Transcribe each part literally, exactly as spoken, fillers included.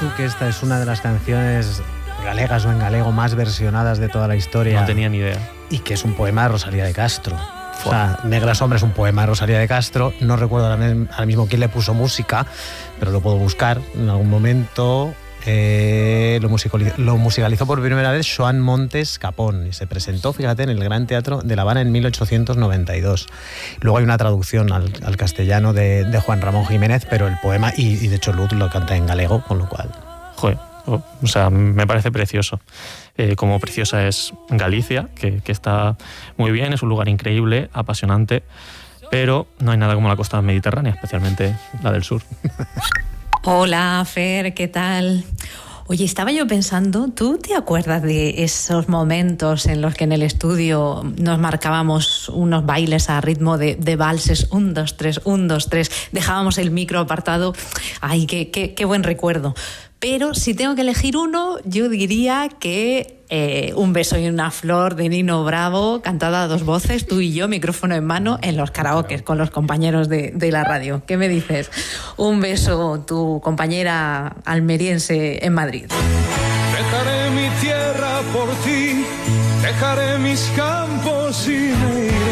tú que esta es una de las canciones galegas o en galego más versionadas de toda la historia? No tenía ni idea. Y que es un poema de Rosalía de Castro. O sea, Negra Sombra es un poema de Rosalía de Castro. No recuerdo ahora mismo quién le puso música, pero lo puedo buscar en algún momento. Eh, lo, musicalizó, lo musicalizó por primera vez Joan Montes Capón y se presentó, fíjate, en el Gran Teatro de La Habana en mil ochocientos noventa y dos. Luego hay una traducción al, al castellano de, de Juan Ramón Jiménez, pero el poema, y, y de hecho Luz lo canta en galego, con lo cual... Joder, o sea, me parece precioso. Eh, como preciosa es Galicia, que, que está muy bien, es un lugar increíble, apasionante, pero no hay nada como la costa mediterránea, especialmente la del sur. Hola, Fer, ¿qué tal? Oye, estaba yo pensando, ¿tú te acuerdas de esos momentos en los que en el estudio nos marcábamos unos bailes a ritmo de, de valses, un, dos, tres, un, dos, tres, dejábamos el micro apartado? Ay, qué, qué, qué buen recuerdo. Pero si tengo que elegir uno, yo diría que eh, Un beso y una flor de Nino Bravo, cantada a dos voces, tú y yo, micrófono en mano, en los karaokes con los compañeros de, de la radio. ¿Qué me dices? Un beso, tu compañera almeriense en Madrid. Dejaré mi tierra por ti, dejaré mis campos y me iré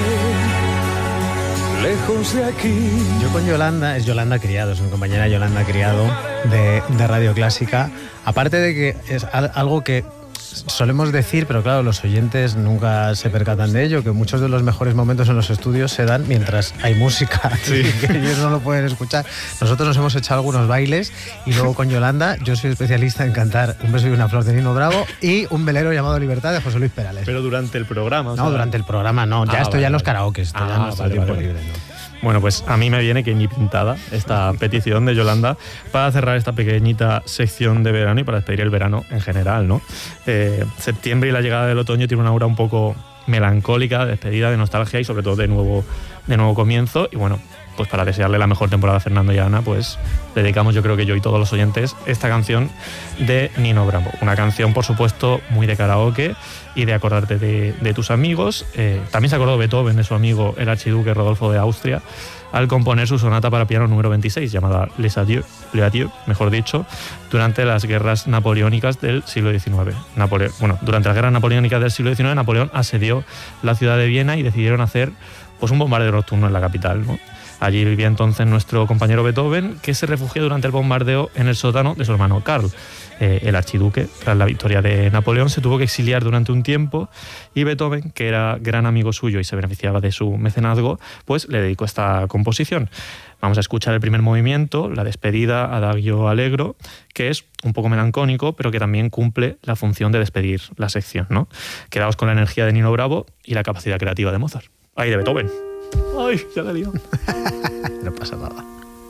lejos de aquí. Yo con Yolanda, es Yolanda Criado, es mi compañera Yolanda Criado de, de Radio Clásica. Aparte de que es algo que solemos decir, pero claro, los oyentes nunca se percatan de ello, que muchos de los mejores momentos en los estudios se dan mientras hay música, sí. Que ellos no lo pueden escuchar. Nosotros nos hemos echado algunos bailes y luego con Yolanda yo soy especialista en cantar Un beso y una flor de Nino Bravo y Un velero llamado Libertad de José Luis Perales. Pero durante el programa. O sea... No, durante el programa no, ya ah, estoy vale, ya en los vale. karaokes, esto ah, ya no está vale, tiempo vale. libre, ¿no? Bueno, pues a mí me viene que ni pintada esta petición de Yolanda para cerrar esta pequeñita sección de verano y para despedir el verano en general, ¿no? Eh, septiembre y la llegada del otoño tiene una aura un poco melancólica, de despedida, de nostalgia y sobre todo de nuevo, de nuevo comienzo. Y bueno, pues para desearle la mejor temporada a Fernando y a Ana, pues dedicamos, yo creo que yo y todos los oyentes, esta canción de Nino Bravo. Una canción, por supuesto, muy de karaoke y de acordarte de, de tus amigos. Eh, también se acordó Beethoven de su amigo el archiduque Rodolfo de Austria al componer su sonata para piano número veintiséis, llamada Les Adieux, Les Adieux, mejor dicho, durante las guerras napoleónicas del siglo diecinueve. Napole- bueno, durante las guerras napoleónicas del siglo diecinueve, Napoleón asedió la ciudad de Viena y decidieron hacer pues, un bombardeo nocturno en la capital, ¿no? Allí vivía entonces nuestro compañero Beethoven, que se refugió durante el bombardeo en el sótano de su hermano Karl. Eh, el archiduque, tras la victoria de Napoleón, se tuvo que exiliar durante un tiempo y Beethoven, que era gran amigo suyo y se beneficiaba de su mecenazgo, pues le dedicó esta composición. Vamos a escuchar el primer movimiento, la despedida, Adagio Allegro, que es un poco melancólico, pero que también cumple la función de despedir la sección, ¿no? Quedaos con la energía de Nino Bravo y la capacidad creativa de Mozart. ¡Ay, de Beethoven! ¡Ay, ya la he liado! No pasa nada.